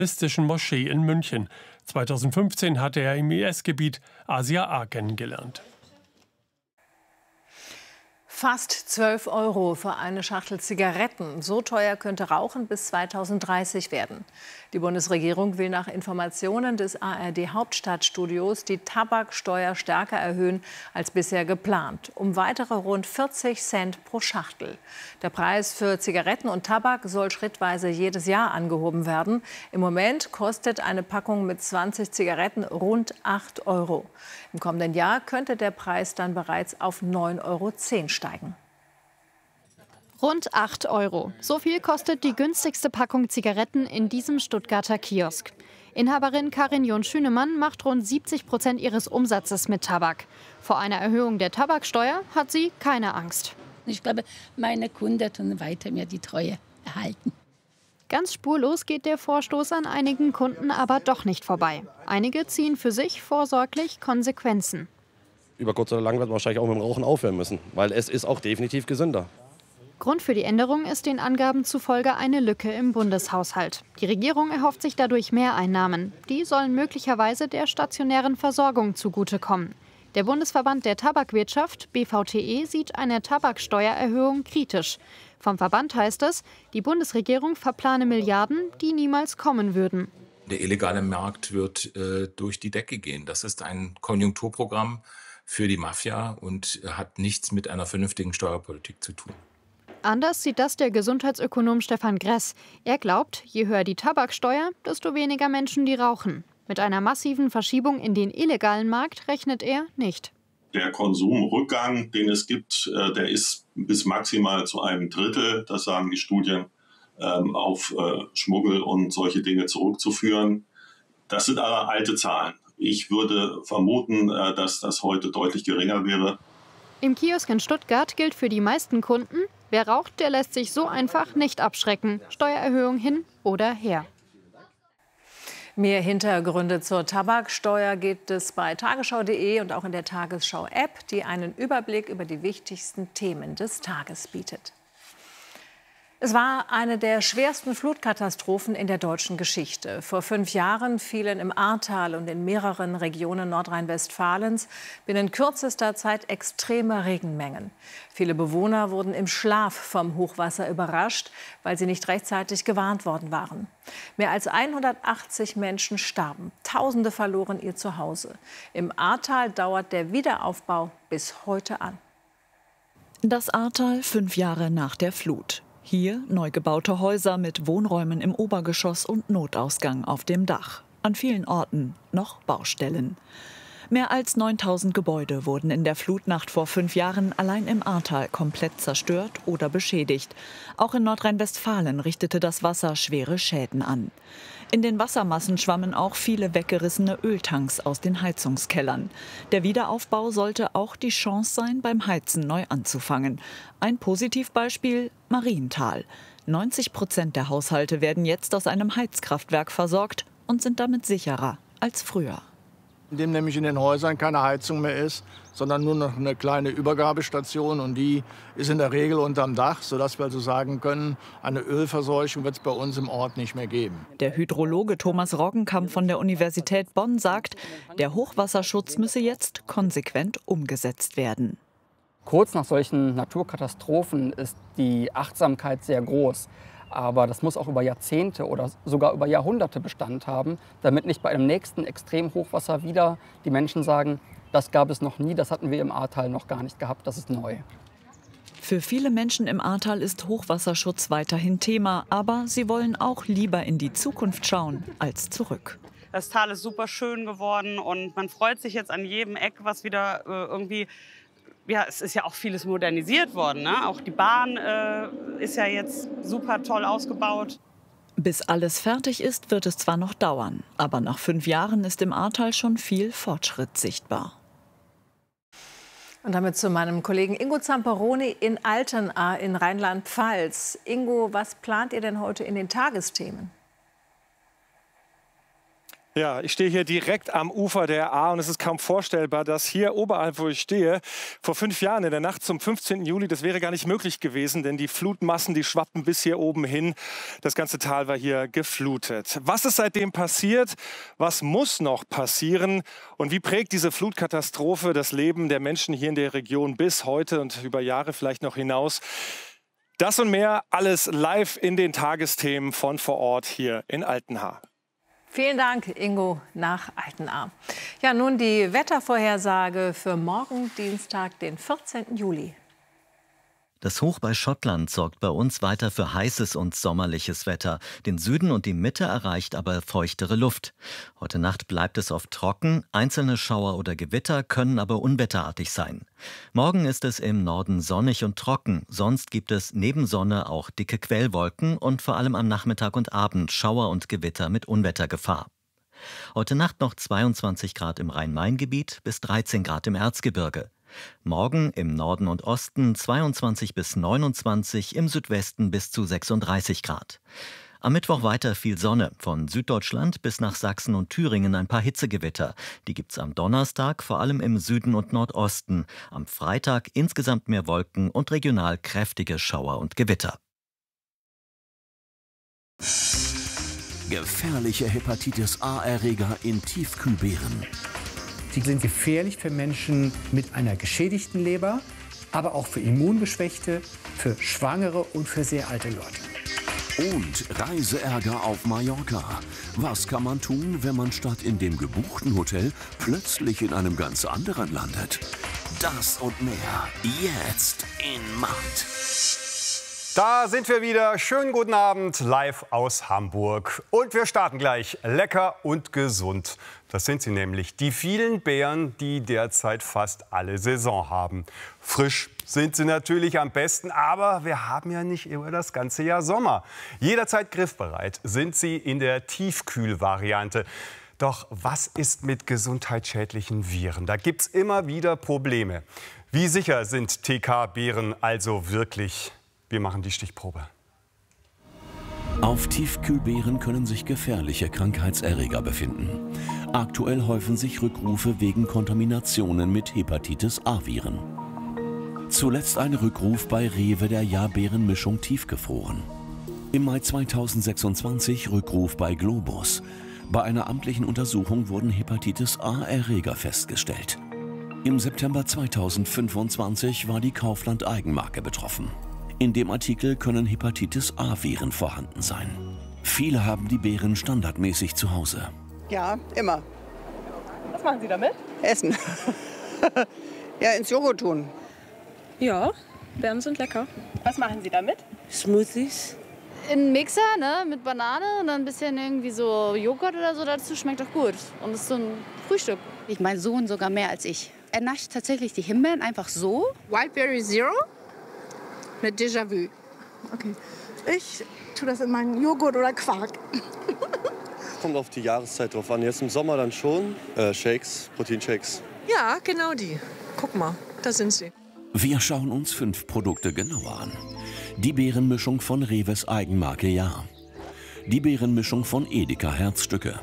islamistischen Moschee in München. 2015 hatte er im IS-Gebiet Asia A kennengelernt. Fast 12 € für eine Schachtel Zigaretten. So teuer könnte Rauchen bis 2030 werden. Die Bundesregierung will nach Informationen des ARD-Hauptstadtstudios die Tabaksteuer stärker erhöhen als bisher geplant, um weitere rund 40 Cent pro Schachtel. Der Preis für Zigaretten und Tabak soll schrittweise jedes Jahr angehoben werden. Im Moment kostet eine Packung mit 20 Zigaretten rund 8 €. Im kommenden Jahr könnte der Preis dann bereits auf 9,10 € steigen. Rund 8 €. So viel kostet die günstigste Packung Zigaretten in diesem Stuttgarter Kiosk. Inhaberin Karin John-Schünemann macht rund 70% ihres Umsatzes mit Tabak. Vor einer Erhöhung der Tabaksteuer hat sie keine Angst. Ich glaube, meine Kunden tun weiter mir die Treue erhalten. Ganz spurlos geht der Vorstoß an einigen Kunden aber doch nicht vorbei. Einige ziehen für sich vorsorglich Konsequenzen. Über kurz oder lang wird man wahrscheinlich auch mit dem Rauchen aufhören müssen, weil es ist auch definitiv gesünder. Grund für die Änderung ist den Angaben zufolge eine Lücke im Bundeshaushalt. Die Regierung erhofft sich dadurch Mehreinnahmen. Die sollen möglicherweise der stationären Versorgung zugutekommen. Der Bundesverband der Tabakwirtschaft, BVTE, sieht eine Tabaksteuererhöhung kritisch. Vom Verband heißt es, die Bundesregierung verplane Milliarden, die niemals kommen würden. Der illegale Markt wird durch die Decke gehen. Das ist ein Konjunkturprogramm für die Mafia und hat nichts mit einer vernünftigen Steuerpolitik zu tun. Anders sieht das der Gesundheitsökonom Stefan Gress. Er glaubt, je höher die Tabaksteuer, desto weniger Menschen, die rauchen. Mit einer massiven Verschiebung in den illegalen Markt rechnet er nicht. Der Konsumrückgang, den es gibt, der ist bis maximal zu einem Drittel, das sagen die Studien, auf Schmuggel und solche Dinge zurückzuführen. Das sind aber alte Zahlen. Ich würde vermuten, dass das heute deutlich geringer wäre. Im Kiosk in Stuttgart gilt für die meisten Kunden, wer raucht, der lässt sich so einfach nicht abschrecken. Steuererhöhung hin oder her. Mehr Hintergründe zur Tabaksteuer gibt es bei tagesschau.de und auch in der Tagesschau-App, die einen Überblick über die wichtigsten Themen des Tages bietet. Es war eine der schwersten Flutkatastrophen in der deutschen Geschichte. Vor 5 Jahren fielen im Ahrtal und in mehreren Regionen Nordrhein-Westfalens binnen kürzester Zeit extreme Regenmengen. Viele Bewohner wurden im Schlaf vom Hochwasser überrascht, weil sie nicht rechtzeitig gewarnt worden waren. Mehr als 180 Menschen starben. Tausende verloren ihr Zuhause. Im Ahrtal dauert der Wiederaufbau bis heute an. Das Ahrtal 5 Jahre nach der Flut. Hier neu gebaute Häuser mit Wohnräumen im Obergeschoss und Notausgang auf dem Dach. An vielen Orten noch Baustellen. Mehr als 9000 Gebäude wurden in der Flutnacht vor 5 Jahren allein im Ahrtal komplett zerstört oder beschädigt. Auch in Nordrhein-Westfalen richtete das Wasser schwere Schäden an. In den Wassermassen schwammen auch viele weggerissene Öltanks aus den Heizungskellern. Der Wiederaufbau sollte auch die Chance sein, beim Heizen neu anzufangen. Ein Positivbeispiel: Marienthal. 90% der Haushalte werden jetzt aus einem Heizkraftwerk versorgt und sind damit sicherer als früher. Indem nämlich in den Häusern keine Heizung mehr ist, sondern nur noch eine kleine Übergabestation, und die ist in der Regel unterm Dach, sodass wir also sagen können, eine Ölverseuchung wird es bei uns im Ort nicht mehr geben. Der Hydrologe Thomas Roggenkamp von der Universität Bonn sagt, der Hochwasserschutz müsse jetzt konsequent umgesetzt werden. Kurz nach solchen Naturkatastrophen ist die Achtsamkeit sehr groß. Aber das muss auch über Jahrzehnte oder sogar über Jahrhunderte Bestand haben, damit nicht bei einem nächsten Extremhochwasser wieder die Menschen sagen, das gab es noch nie, das hatten wir im Ahrtal noch gar nicht gehabt, das ist neu. Für viele Menschen im Ahrtal ist Hochwasserschutz weiterhin Thema, aber sie wollen auch lieber in die Zukunft schauen als zurück. Das Tal ist super schön geworden und man freut sich jetzt an jedem Eck, was wieder irgendwie... Ja, es ist ja auch vieles modernisiert worden, ne? Auch die Bahn ist ja jetzt super toll ausgebaut. Bis alles fertig ist, wird es zwar noch dauern, aber nach 5 Jahren ist im Ahrtal schon viel Fortschritt sichtbar. Und damit zu meinem Kollegen Ingo Zamperoni in Altenahr in Rheinland-Pfalz. Ingo, was plant ihr denn heute in den Tagesthemen? Ja, ich stehe hier direkt am Ufer der Ahr und es ist kaum vorstellbar, dass hier oberhalb, wo ich stehe, vor 5 Jahren in der Nacht zum 15. Juli, das wäre gar nicht möglich gewesen, denn die Flutmassen, die schwappten bis hier oben hin. Das ganze Tal war hier geflutet. Was ist seitdem passiert? Was muss noch passieren? Und wie prägt diese Flutkatastrophe das Leben der Menschen hier in der Region bis heute und über Jahre vielleicht noch hinaus? Das und mehr, alles live in den Tagesthemen von vor Ort hier in Altenahr. Vielen Dank, Ingo, nach Altenahr. Ja, nun die Wettervorhersage für morgen, Dienstag, den 14. Juli. Das Hoch bei Schottland sorgt bei uns weiter für heißes und sommerliches Wetter. Den Süden und die Mitte erreicht aber feuchtere Luft. Heute Nacht bleibt es oft trocken, einzelne Schauer oder Gewitter können aber unwetterartig sein. Morgen ist es im Norden sonnig und trocken, sonst gibt es neben Sonne auch dicke Quellwolken und vor allem am Nachmittag und Abend Schauer und Gewitter mit Unwettergefahr. Heute Nacht noch 22 Grad im Rhein-Main-Gebiet bis 13 Grad im Erzgebirge. Morgen im Norden und Osten 22 bis 29, im Südwesten bis zu 36 Grad. Am Mittwoch weiter viel Sonne, von Süddeutschland bis nach Sachsen und Thüringen ein paar Hitzegewitter. Die gibt's am Donnerstag vor allem im Süden und Nordosten. Am Freitag insgesamt mehr Wolken und regional kräftige Schauer und Gewitter. Gefährliche Hepatitis-A-Erreger in Tiefkühlbeeren. Sie sind gefährlich für Menschen mit einer geschädigten Leber, aber auch für Immungeschwächte, für Schwangere und für sehr alte Leute. Und Reiseärger auf Mallorca. Was kann man tun, wenn man statt in dem gebuchten Hotel plötzlich in einem ganz anderen landet? Das und mehr jetzt in Macht. Da sind wir wieder. Schönen guten Abend, live aus Hamburg. Und wir starten gleich. Lecker und gesund. Das sind sie nämlich, die vielen Beeren, die derzeit fast alle Saison haben. Frisch sind sie natürlich am besten, aber wir haben ja nicht immer das ganze Jahr Sommer. Jederzeit griffbereit sind sie in der Tiefkühlvariante. Doch was ist mit gesundheitsschädlichen Viren? Da gibt's immer wieder Probleme. Wie sicher sind TK-Beeren also wirklich? Wir machen die Stichprobe. Auf Tiefkühlbeeren können sich gefährliche Krankheitserreger befinden. Aktuell häufen sich Rückrufe wegen Kontaminationen mit Hepatitis-A-Viren. Zuletzt ein Rückruf bei Rewe der Jahrbeerenmischung tiefgefroren. Im Mai 2026 Rückruf bei Globus. Bei einer amtlichen Untersuchung wurden Hepatitis-A-Erreger festgestellt. Im September 2025 war die Kaufland-Eigenmarke betroffen. In dem Artikel können Hepatitis-A-Viren vorhanden sein. Viele haben die Beeren standardmäßig zu Hause. Ja, immer. Was machen Sie damit? Essen. Ja, ins Joghurt tun. Ja, Beeren sind lecker. Was machen Sie damit? Smoothies. In einen Mixer, ne, mit Banane und dann ein bisschen irgendwie so Joghurt oder so dazu, schmeckt doch gut. Und es ist so ein Frühstück. Mein Sohn sogar mehr als ich. Er nascht tatsächlich die Himbeeren einfach so. Wildberry Zero mit Déjà-vu. Okay. Ich tue das in meinen Joghurt oder Quark. Kommt auf die Jahreszeit drauf an. Jetzt im Sommer dann schon Shakes, Proteinshakes. Ja, genau die. Guck mal, da sind sie. Wir schauen uns 5 Produkte genauer an. Die Beerenmischung von Rewes Eigenmarke Ja. Die Beerenmischung von Edeka Herzstücke.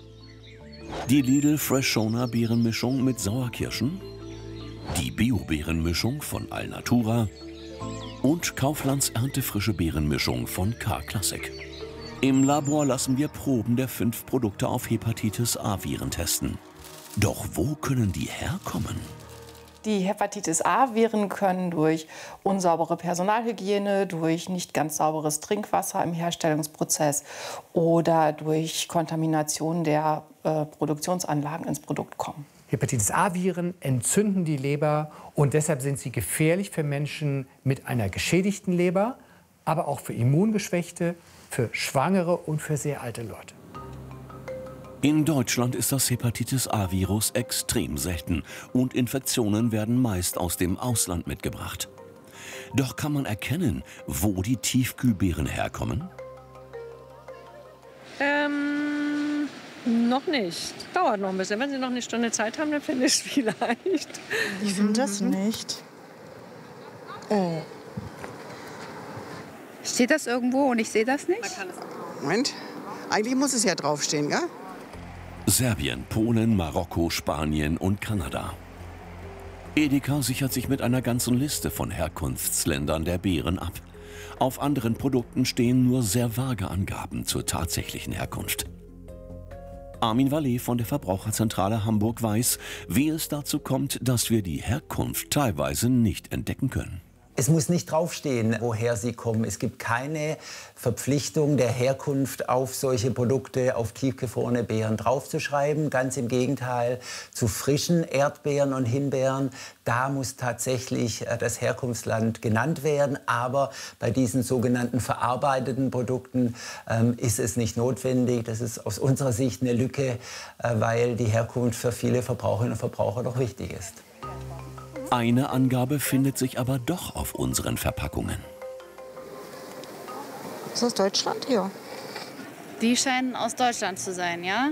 Die Lidl Freshona Beerenmischung mit Sauerkirschen. Die Bio-Beerenmischung von Alnatura. Und Kauflands Erntefrische Beerenmischung von K-Classic. Im Labor lassen wir Proben der 5 Produkte auf Hepatitis-A-Viren testen. Doch wo können die herkommen? Die Hepatitis-A-Viren können durch unsaubere Personalhygiene, durch nicht ganz sauberes Trinkwasser im Herstellungsprozess oder durch Kontamination der Produktionsanlagen ins Produkt kommen. Hepatitis-A-Viren entzünden die Leber und deshalb sind sie gefährlich für Menschen mit einer geschädigten Leber, aber auch für Immungeschwächte, für Schwangere und für sehr alte Leute. In Deutschland ist das Hepatitis-A-Virus extrem selten und Infektionen werden meist aus dem Ausland mitgebracht. Doch kann man erkennen, wo die Tiefkühlbeeren herkommen? Noch nicht. Dauert noch ein bisschen. Wenn Sie noch eine Stunde Zeit haben, dann finde ich es vielleicht. Ich finde das nicht. Steht das irgendwo und ich sehe das nicht? Moment, eigentlich muss es ja draufstehen, gell? Serbien, Polen, Marokko, Spanien und Kanada. Edeka sichert sich mit einer ganzen Liste von Herkunftsländern der Beeren ab. Auf anderen Produkten stehen nur sehr vage Angaben zur tatsächlichen Herkunft. Armin Wallet von der Verbraucherzentrale Hamburg weiß, wie es dazu kommt, dass wir die Herkunft teilweise nicht entdecken können. Es muss nicht draufstehen, woher sie kommen. Es gibt keine Verpflichtung der Herkunft auf solche Produkte, auf tiefgefrorene Beeren draufzuschreiben. Ganz im Gegenteil, zu frischen Erdbeeren und Himbeeren, da muss tatsächlich das Herkunftsland genannt werden. Aber bei diesen sogenannten verarbeiteten Produkten ist es nicht notwendig. Das ist aus unserer Sicht eine Lücke, weil die Herkunft für viele Verbraucherinnen und Verbraucher doch wichtig ist. Eine Angabe findet sich aber doch auf unseren Verpackungen. Ist das Deutschland? Ja. Die scheinen aus Deutschland zu sein, ja?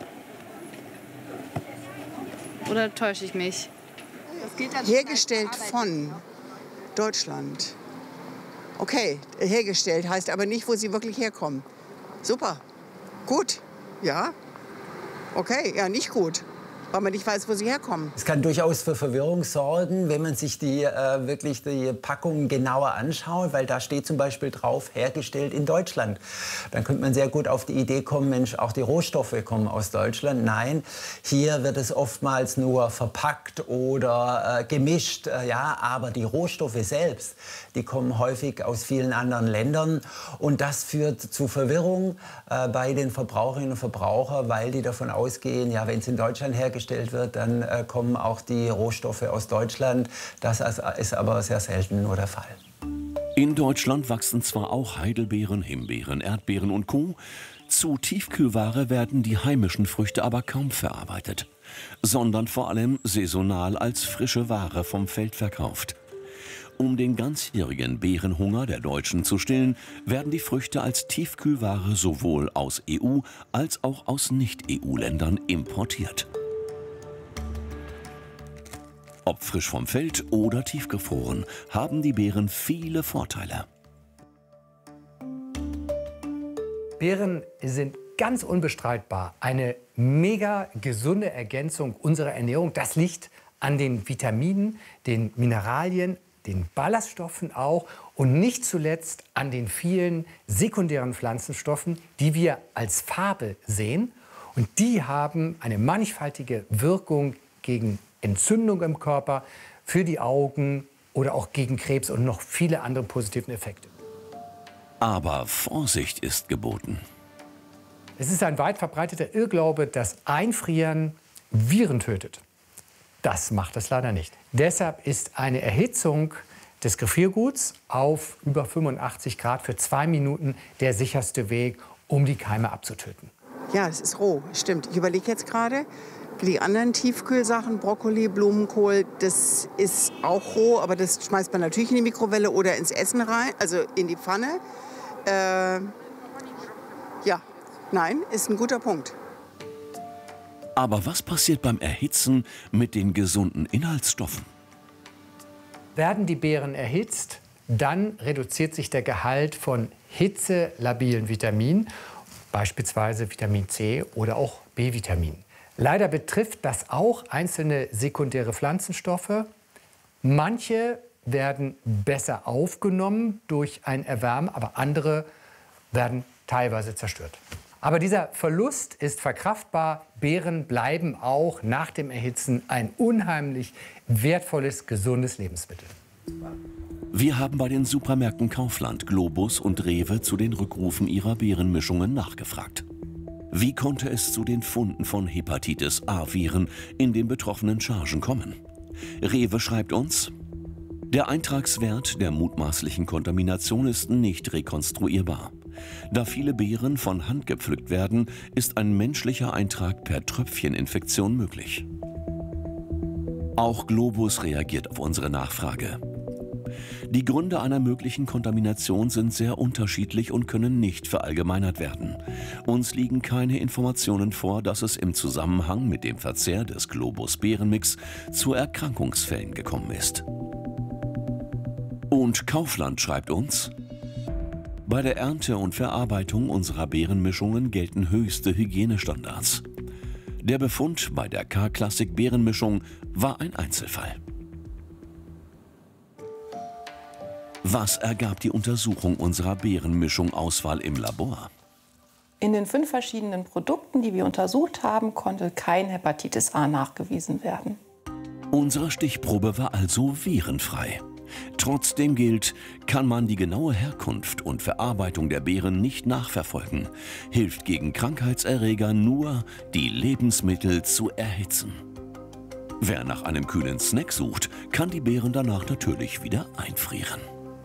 Oder täusche ich mich? Hergestellt von Deutschland. Okay, hergestellt heißt aber nicht, wo sie wirklich herkommen. Super, gut, ja. Okay, ja, nicht gut. Weil man nicht weiß, wo sie herkommen. Es kann durchaus für Verwirrung sorgen, wenn man sich wirklich die Packung genauer anschaut, weil da steht zum Beispiel drauf, hergestellt in Deutschland. Dann könnte man sehr gut auf die Idee kommen, Mensch, auch die Rohstoffe kommen aus Deutschland. Nein, hier wird es oftmals nur verpackt oder gemischt, ja, aber die Rohstoffe selbst, die kommen häufig aus vielen anderen Ländern und das führt zu Verwirrung bei den Verbraucherinnen und Verbrauchern, weil die davon ausgehen, ja, wenn es in Deutschland hergestellt wird, dann kommen auch die Rohstoffe aus Deutschland. Das ist aber sehr selten nur der Fall. In Deutschland wachsen zwar auch Heidelbeeren, Himbeeren, Erdbeeren und Co. Zu Tiefkühlware werden die heimischen Früchte aber kaum verarbeitet, sondern vor allem saisonal als frische Ware vom Feld verkauft. Um den ganzjährigen Beerenhunger der Deutschen zu stillen, werden die Früchte als Tiefkühlware sowohl aus EU- als auch aus Nicht-EU-Ländern importiert. Ob frisch vom Feld oder tiefgefroren, haben die Beeren viele Vorteile. Beeren sind ganz unbestreitbar eine mega gesunde Ergänzung unserer Ernährung. Das liegt an den Vitaminen, den Mineralien, den Ballaststoffen auch und nicht zuletzt an den vielen sekundären Pflanzenstoffen, die wir als Farbe sehen. Und die haben eine mannigfaltige Wirkung gegen Entzündung im Körper, für die Augen oder auch gegen Krebs und noch viele andere positiven Effekte. Aber Vorsicht ist geboten. Es ist ein weit verbreiteter Irrglaube, dass Einfrieren Viren tötet. Das macht es leider nicht. Deshalb ist eine Erhitzung des Gefrierguts auf über 85 Grad für 2 Minuten der sicherste Weg, um die Keime abzutöten. Ja, es ist roh, stimmt. Ich überlege jetzt gerade, die anderen Tiefkühlsachen, Brokkoli, Blumenkohl, das ist auch roh, aber das schmeißt man natürlich in die Mikrowelle oder ins Essen rein, also in die Pfanne. Ja, nein, ist ein guter Punkt. Aber was passiert beim Erhitzen mit den gesunden Inhaltsstoffen? Werden die Beeren erhitzt, dann reduziert sich der Gehalt von hitzelabilen Vitaminen, beispielsweise Vitamin C oder auch B-Vitamin. Leider betrifft das auch einzelne sekundäre Pflanzenstoffe. Manche werden besser aufgenommen durch ein Erwärmen, aber andere werden teilweise zerstört. Aber dieser Verlust ist verkraftbar. Beeren bleiben auch nach dem Erhitzen ein unheimlich wertvolles, gesundes Lebensmittel. Wir haben bei den Supermärkten Kaufland, Globus und Rewe zu den Rückrufen ihrer Beerenmischungen nachgefragt. Wie konnte es zu den Funden von Hepatitis-A-Viren in den betroffenen Chargen kommen? Rewe schreibt uns: Der Eintragswert der mutmaßlichen Kontamination ist nicht rekonstruierbar. Da viele Beeren von Hand gepflückt werden, ist ein menschlicher Eintrag per Tröpfcheninfektion möglich. Auch Globus reagiert auf unsere Nachfrage. Die Gründe einer möglichen Kontamination sind sehr unterschiedlich und können nicht verallgemeinert werden. Uns liegen keine Informationen vor, dass es im Zusammenhang mit dem Verzehr des Globus-Beerenmix zu Erkrankungsfällen gekommen ist. Und Kaufland schreibt uns: Bei der Ernte und Verarbeitung unserer Beerenmischungen gelten höchste Hygienestandards. Der Befund bei der K-Klassik Beerenmischung war ein Einzelfall. Was ergab die Untersuchung unserer Beerenmischung-Auswahl im Labor? In den 5 verschiedenen Produkten, die wir untersucht haben, konnte kein Hepatitis A nachgewiesen werden. Unsere Stichprobe war also virenfrei. Trotzdem gilt, kann man die genaue Herkunft und Verarbeitung der Beeren nicht nachverfolgen, hilft gegen Krankheitserreger nur, die Lebensmittel zu erhitzen. Wer nach einem kühlen Snack sucht, kann die Beeren danach natürlich wieder einfrieren.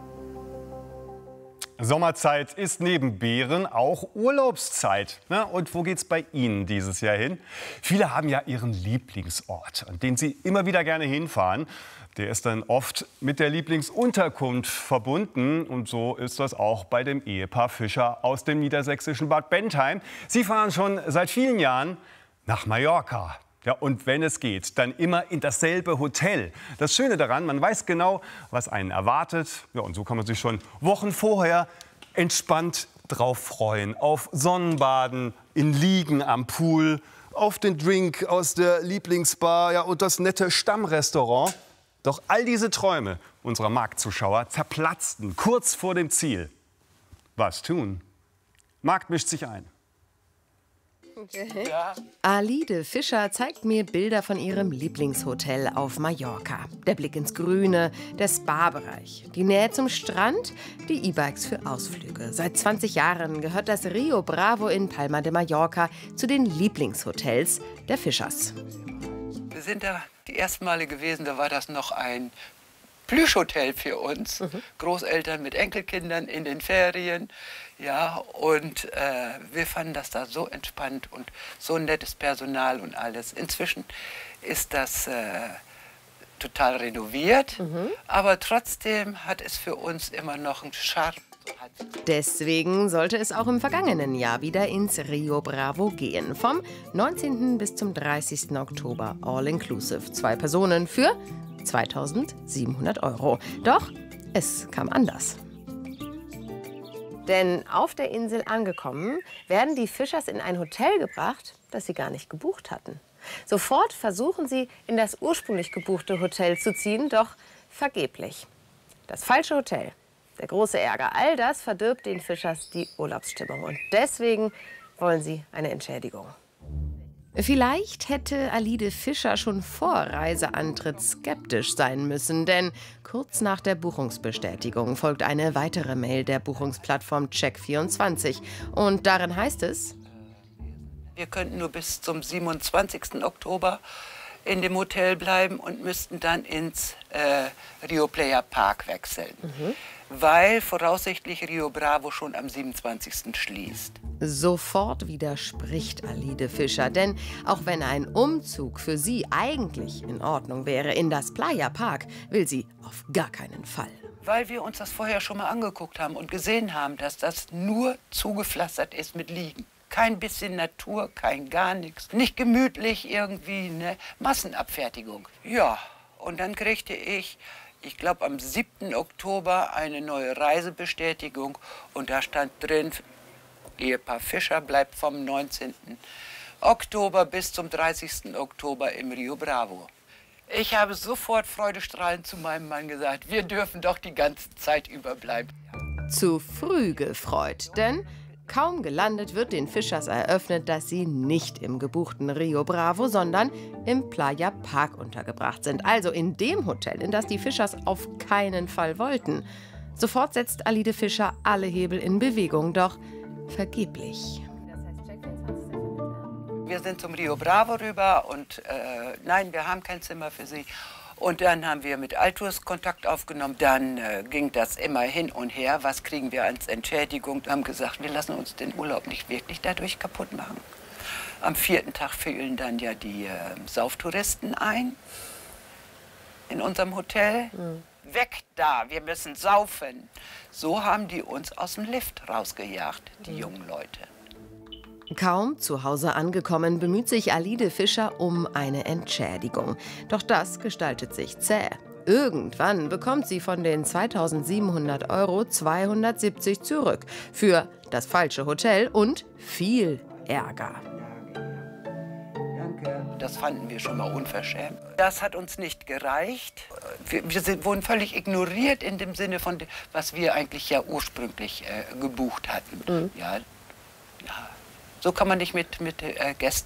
Sommerzeit ist neben Beeren auch Urlaubszeit. Und wo geht's bei Ihnen dieses Jahr hin? Viele haben ja ihren Lieblingsort, an den sie immer wieder gerne hinfahren. Der ist dann oft mit der Lieblingsunterkunft verbunden. Und so ist das auch bei dem Ehepaar Fischer aus dem niedersächsischen Bad Bentheim. Sie fahren schon seit vielen Jahren nach Mallorca. Ja, und wenn es geht, dann immer in dasselbe Hotel. Das Schöne daran, man weiß genau, was einen erwartet. Ja, und so kann man sich schon Wochen vorher entspannt drauf freuen. Auf Sonnenbaden, in Liegen am Pool, auf den Drink aus der Lieblingsbar, ja, und das nette Stammrestaurant. Doch all diese Träume unserer Marktzuschauer zerplatzten kurz vor dem Ziel. Was tun? Markt mischt sich ein. Okay. Alide Fischer zeigt mir Bilder von ihrem Lieblingshotel auf Mallorca. Der Blick ins Grüne, der Spa-Bereich, die Nähe zum Strand, die E-Bikes für Ausflüge. Seit 20 Jahren gehört das Rio Bravo in Palma de Mallorca zu den Lieblingshotels der Fischers. Wir sind da die ersten Male gewesen, da war das noch ein Plüschhotel für uns. Großeltern mit Enkelkindern in den Ferien. Ja, und wir fanden das da so entspannt und so nettes Personal und alles. Inzwischen ist das total renoviert, aber trotzdem hat es für uns immer noch einen Charme. Deswegen sollte es auch im vergangenen Jahr wieder ins Rio Bravo gehen. Vom 19. bis zum 30. Oktober, all inclusive. 2 Personen für 2.700 €. Doch es kam anders. Denn auf der Insel angekommen, werden die Fischers in ein Hotel gebracht, das sie gar nicht gebucht hatten. Sofort versuchen sie, in das ursprünglich gebuchte Hotel zu ziehen, doch vergeblich. Das falsche Hotel, der große Ärger, all das verdirbt den Fischers die Urlaubsstimmung. Und deswegen wollen sie eine Entschädigung. Vielleicht hätte Alide Fischer schon vor Reiseantritt skeptisch sein müssen, denn kurz nach der Buchungsbestätigung folgt eine weitere Mail der Buchungsplattform Check24. Und darin heißt es: Wir könnten nur bis zum 27. Oktober in dem Hotel bleiben und müssten dann ins Rio Playa Park wechseln. Weil voraussichtlich Rio Bravo schon am 27. schließt. Sofort widerspricht Alide Fischer, denn auch wenn ein Umzug für sie eigentlich in Ordnung wäre in das Playa Park, will sie auf gar keinen Fall. Weil wir uns das vorher schon mal angeguckt haben und gesehen haben, dass das nur zugepflastert ist mit Liegen. Kein bisschen Natur, kein gar nichts. Nicht gemütlich irgendwie, ne? Massenabfertigung. Ja, und dann kriegte ich glaube, am 7. Oktober eine neue Reisebestätigung. Und da stand drin, Ehepaar Fischer bleibt vom 19. Oktober bis zum 30. Oktober im Rio Bravo. Ich habe sofort freudestrahlend zu meinem Mann gesagt, wir dürfen doch die ganze Zeit überbleiben. Zu früh gefreut, denn kaum gelandet wird den Fischers eröffnet, dass sie nicht im gebuchten Rio Bravo, sondern im Playa Park untergebracht sind. Also in dem Hotel, in das die Fischers auf keinen Fall wollten. Sofort setzt Alide Fischer alle Hebel in Bewegung, doch vergeblich. Wir sind zum Rio Bravo rüber und nein, wir haben kein Zimmer für Sie. Und dann haben wir mit Altours Kontakt aufgenommen. Dann ging das immer hin und her. Was kriegen wir als Entschädigung? Wir haben gesagt, wir lassen uns den Urlaub nicht wirklich dadurch kaputt machen. Am 4. Tag fielen dann ja die Sauftouristen ein in unserem Hotel. Weg da, wir müssen saufen. So haben die uns aus dem Lift rausgejagt, die jungen Leute. Kaum zu Hause angekommen, bemüht sich Alide Fischer um eine Entschädigung. Doch das gestaltet sich zäh. Irgendwann bekommt sie von den 2.700 € 270 zurück. Für das falsche Hotel und viel Ärger. Das fanden wir schon mal unverschämt. Das hat uns nicht gereicht. Wir wurden völlig ignoriert in dem Sinne von, was wir eigentlich ja ursprünglich gebucht hatten. Ja, so kann man nicht mit Gästen